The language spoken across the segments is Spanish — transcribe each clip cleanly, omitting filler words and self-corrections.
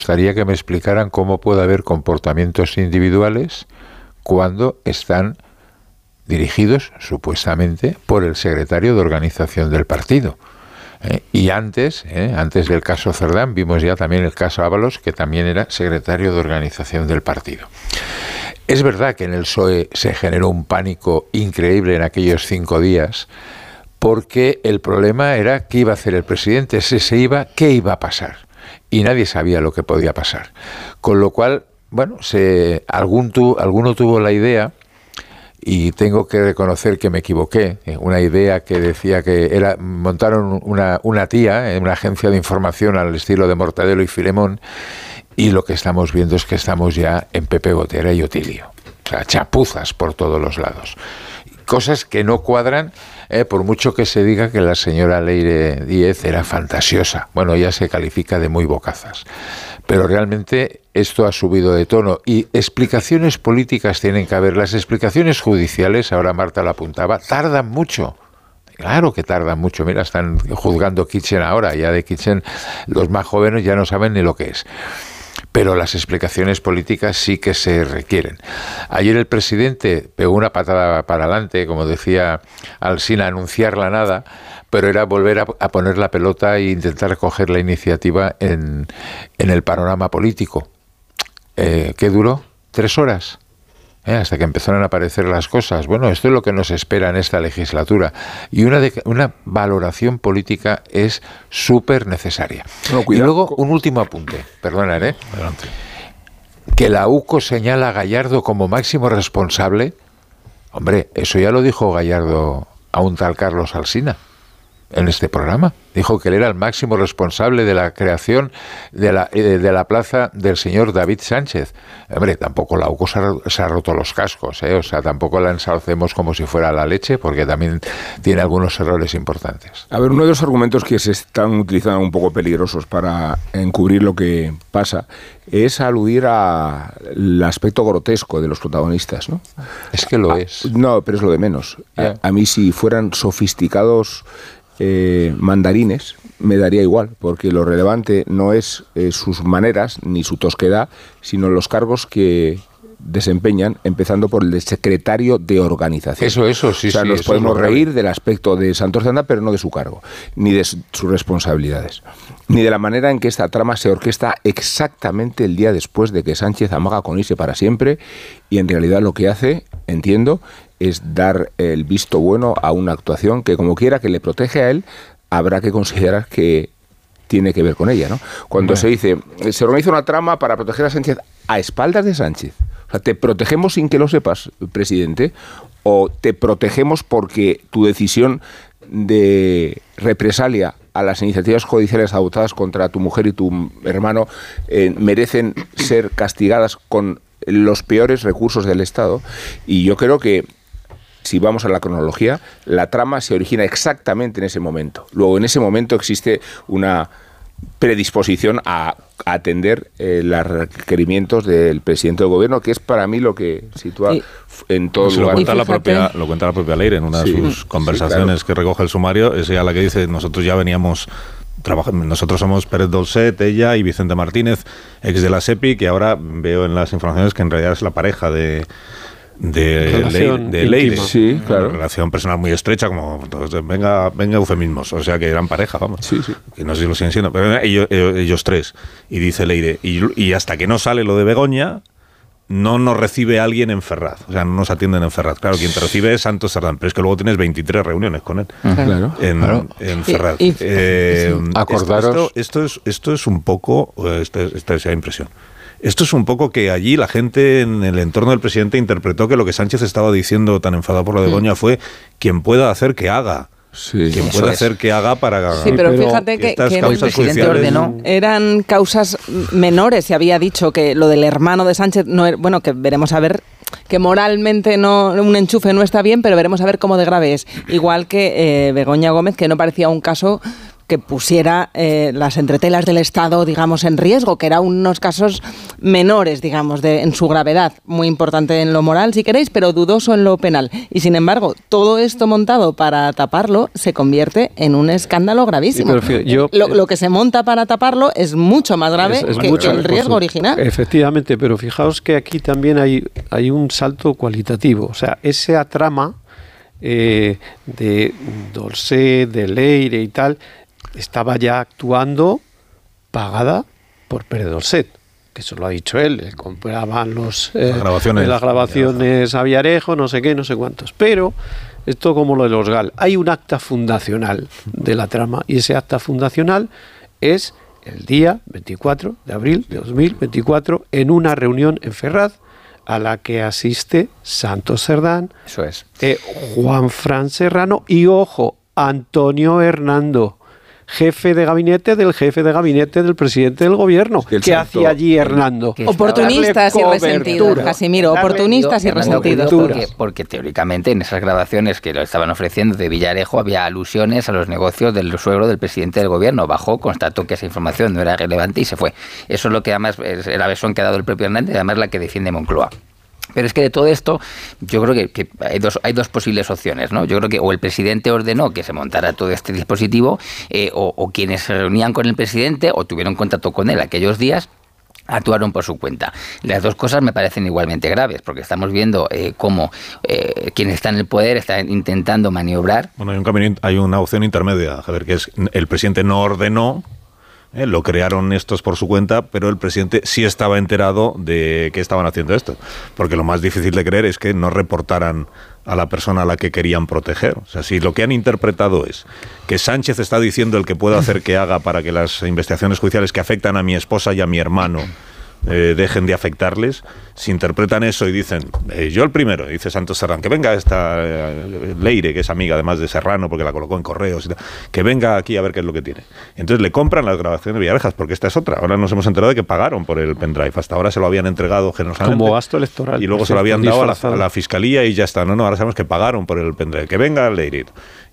gustaría que me explicaran cómo puede haber comportamientos individuales cuando están dirigidos, supuestamente, por el secretario de organización del partido. Y antes del caso Cerdán, vimos ya también el caso Ábalos, que también era secretario de organización del partido. Es verdad que en el PSOE se generó un pánico increíble en aquellos 5 días, porque el problema era qué iba a hacer el presidente, si se iba, qué iba a pasar. Y nadie sabía lo que podía pasar. Con lo cual, bueno, alguno tuvo la idea, y tengo que reconocer que me equivoqué, una idea que decía que montaron una tía en una agencia de información al estilo de Mortadelo y Filemón, y lo que estamos viendo es que estamos ya en Pepe Gotera y Otilio. O sea, chapuzas por todos los lados. Cosas que no cuadran, por mucho que se diga que la señora Leire Díez era fantasiosa. Bueno, ella se califica de muy bocazas. Pero realmente esto ha subido de tono y explicaciones políticas tienen que haber. Las explicaciones judiciales, ahora Marta lo apuntaba, tardan mucho. Claro que tardan mucho. Mira, están juzgando Kitchen ahora. Ya de Kitchen los más jóvenes ya no saben ni lo que es. Pero las explicaciones políticas sí que se requieren. Ayer el presidente pegó una patada para adelante, como decía Alsina, anunciar la nada, pero era volver a poner la pelota e intentar coger la iniciativa en el panorama político. ¿Qué duró? 3 horas. Hasta que empezaron a aparecer las cosas. Bueno, esto es lo que nos espera en esta legislatura. Y una valoración política es súper necesaria. Bueno, y luego, un último apunte. Perdona, Adelante. Que la UCO señala a Gallardo como máximo responsable. Hombre, eso ya lo dijo Gallardo a un tal Carlos Alsina en este programa. Dijo que él era el máximo responsable de la creación de la plaza del señor David Sánchez. Hombre, tampoco la UCO se ha roto los cascos, o sea, tampoco la ensalcemos como si fuera la leche, porque también tiene algunos errores importantes. A ver, uno de los argumentos que se están utilizando un poco peligrosos para encubrir lo que pasa es aludir al aspecto grotesco de los protagonistas, ¿no? Es que lo es. No, pero es lo de menos. A mí, si fueran sofisticados mandarines, me daría igual, porque lo relevante no es sus maneras ni su tosquedad, sino los cargos que desempeñan, empezando por el de secretario de organización. Eso, sí. O sea, nos podemos reír del aspecto de Santos Cerdán, pero no de su cargo, ni de sus responsabilidades, ni de la manera en que esta trama se orquesta exactamente el día después de que Sánchez amaga con irse para siempre, y en realidad lo que hace, entiendo, es dar el visto bueno a una actuación que, como quiera que le protege a él, habrá que considerar que tiene que ver con ella, ¿no? Cuando se dice, se organiza una trama para proteger a Sánchez a espaldas de Sánchez. O sea, ¿te protegemos sin que lo sepas, presidente? ¿O te protegemos porque tu decisión de represalia a las iniciativas judiciales adoptadas contra tu mujer y tu hermano merecen ser castigadas con los peores recursos del Estado? Y yo creo que, si vamos a la cronología, la trama se origina exactamente en ese momento. Luego, en ese momento existe una predisposición a atender los requerimientos del presidente del gobierno, que es para mí lo que sitúa en todo lugar. Lo cuenta la propia Leire en una de sus conversaciones, que recoge el sumario. Es ella la que dice: nosotros ya veníamos trabajando, nosotros somos Pérez Dolcet, ella y Vicente Martínez, ex de la SEPI, que ahora veo en las informaciones que en realidad es la pareja de Leire. Sí, claro. Una relación personal muy estrecha, como venga eufemismos, o sea que eran pareja, vamos. Sí. Que no sé si lo siguen siendo, pero ellos tres. Y dice Leire, y hasta que no sale lo de Begoña, no nos recibe alguien en Ferraz, o sea, no nos atienden en Ferraz. Claro, quien te recibe es Santos Cerdán, pero es que luego tienes 23 reuniones con él en Ferraz. Acordaros. Esto es un poco, esta es la impresión. Esto es un poco que allí la gente en el entorno del presidente interpretó que lo que Sánchez estaba diciendo, tan enfadado por lo de Begoña, fue quien pueda hacer que haga. Sí, quien pueda hacer que haga para... Sí, pero fíjate que el presidente ordenó. Eran causas menores. Se había dicho que lo del hermano de Sánchez, no, bueno, que veremos a ver, que moralmente no, un enchufe no está bien, pero veremos a ver cómo de grave es. Igual que Begoña Gómez, que no parecía un caso que pusiera las entretelas del Estado, digamos, en riesgo, que eran unos casos menores, digamos, en su gravedad, muy importante en lo moral, si queréis, pero dudoso en lo penal. Y sin embargo, todo esto montado para taparlo se convierte en un escándalo gravísimo. Lo que se monta para taparlo es mucho más grave que el riesgo original. Efectivamente, pero fijaos que aquí también hay un salto cualitativo. O sea, esa trama de Dolcet, de Leire y tal, estaba ya actuando pagada por Pere Dolcet, que eso lo ha dicho él compraban las grabaciones a Villarejo, no sé qué, no sé cuántos, pero esto como lo de los GAL, hay un acta fundacional de la trama, y ese acta fundacional es el día 24 de abril de 2024 en una reunión en Ferraz a la que asiste Santos Cerdán, eso es, Juanfran Serrano y, ojo, Antonio Hernando, jefe de gabinete del presidente del gobierno. ¿Qué hacía allí Hernando? Oportunistas y resentidos, Casimiro, oportunistas y resentidos. Porque teóricamente en esas grabaciones que lo estaban ofreciendo de Villarejo había alusiones a los negocios del suegro del presidente del gobierno. Bajó, constató que esa información no era relevante y se fue. Eso es lo que además es la versión que ha dado el propio Hernández, además la que defiende Moncloa. Pero es que de todo esto, yo creo que hay dos posibles opciones, ¿no? Yo creo que o el presidente ordenó que se montara todo este dispositivo, o quienes se reunían con el presidente o tuvieron contacto con él aquellos días, actuaron por su cuenta. Las dos cosas me parecen igualmente graves, porque estamos viendo cómo quienes están en el poder están intentando maniobrar. Bueno, hay una opción intermedia, Javier, que es el presidente no ordenó. Lo crearon estos por su cuenta, pero el presidente sí estaba enterado de que estaban haciendo esto. Porque lo más difícil de creer es que no reportaran a la persona a la que querían proteger. O sea, si lo que han interpretado es que Sánchez está diciendo el que puede hacer que haga para que las investigaciones judiciales que afectan a mi esposa y a mi hermano dejen de afectarles, si interpretan eso y dicen, yo el primero, dice Santos Cerdán, que venga esta Leire, que es amiga además de Serrano, porque la colocó en correos y tal, que venga aquí a ver qué es lo que tiene. Entonces le compran las grabaciones de Villarejas, porque esta es otra. Ahora nos hemos enterado de que pagaron por el pendrive. Hasta ahora se lo habían entregado generosamente. Como gasto electoral. Y luego se lo habían dado a la fiscalía y ya está. No, ahora sabemos que pagaron por el pendrive. Que venga Leire.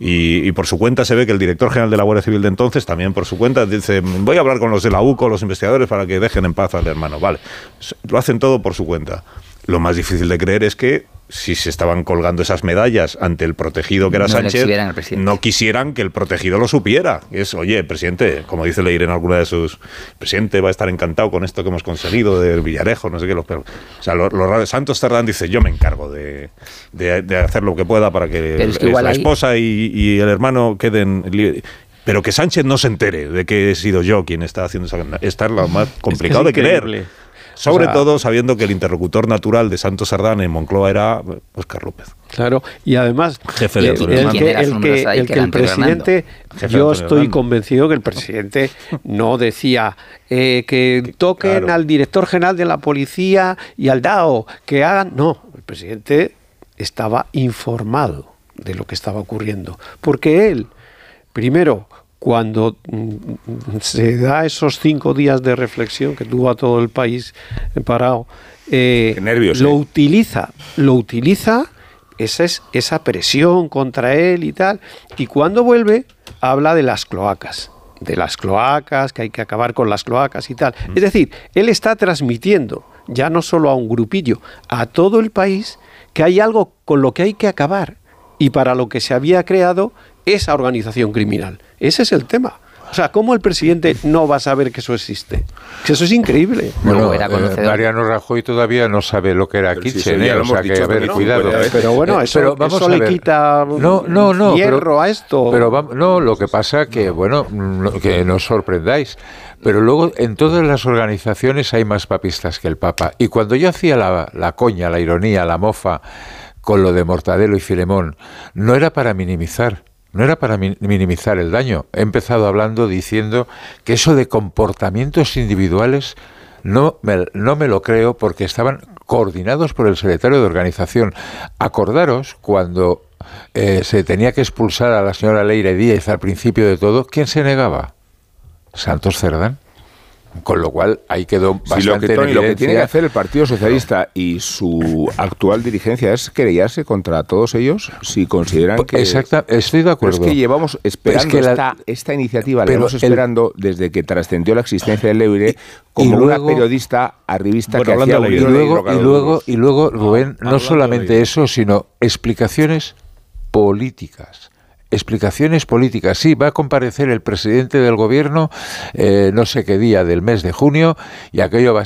Y por su cuenta se ve que el director general de la Guardia Civil de entonces, también por su cuenta, dice, voy a hablar con los de la UCO, los investigadores, para que dejen en paz al hermano. Vale, lo hacen todo por su cuenta. Lo más difícil de creer es que si se estaban colgando esas medallas ante el protegido que era Sánchez, no quisieran que el protegido lo supiera. Es, oye, presidente, como dice Leire en alguna de sus, presidente va a estar encantado con esto que hemos conseguido del Villarejo, no sé qué. O sea, Santos Cerdán dice, yo me encargo de hacer lo que pueda para que la esposa y el hermano queden libres. Pero que Sánchez no se entere de que he sido yo quien está haciendo esa... Esta es lo más complicado de creer. Sobre todo sabiendo que el interlocutor natural de Santos Cerdán en Moncloa era Óscar López. Claro, y además jefe de el presidente, yo estoy convencido que el presidente no decía que toquen al director general de la policía y al DAO, que hagan... No, el presidente estaba informado de lo que estaba ocurriendo, porque él, primero, cuando se da esos 5 días de reflexión que tuvo a todo el país parado, lo utiliza, esa presión contra él y tal, y cuando vuelve habla de las cloacas, que hay que acabar con las cloacas y tal. Es decir, él está transmitiendo, ya no solo a un grupillo, a todo el país, que hay algo con lo que hay que acabar y para lo que se había creado esa organización criminal. Ese es el tema. O sea, ¿cómo el presidente no va a saber que eso existe? Que eso es increíble. Bueno, Mariano Rajoy todavía no sabe lo que era Kitchen, o sea que a ver, cuidado. Pero bueno, eso le quita hierro a esto. Pero lo que pasa que, bueno, que no os sorprendáis, pero luego en todas las organizaciones hay más papistas que el Papa. Y cuando yo hacía la coña, la ironía, la mofa con lo de Mortadelo y Filemón, no era para minimizar. No era para minimizar el daño. He empezado hablando diciendo que eso de comportamientos individuales no me lo creo, porque estaban coordinados por el secretario de organización. Acordaros cuando se tenía que expulsar a la señora Leire Díez al principio de todo, ¿quién se negaba? Santos Cerdán. Con lo cual, ahí quedó bastante lo que en tiene que evidencia. hacer el Partido Socialista y su actual dirigencia es querellarse contra todos ellos si consideran que... Exacto, estoy de Pero acuerdo. es que llevamos esperando Es que esta iniciativa, la pero llevamos esperando desde que trascendió la existencia del Leire y como luego, una periodista arribista bueno, que hacía hablando un de libro de hidrocarburos. y luego, Rubén, no hablando solamente de- eso, sino explicaciones políticas. Explicaciones políticas. Sí, va a comparecer el presidente del gobierno no sé qué día del mes de junio y aquello va a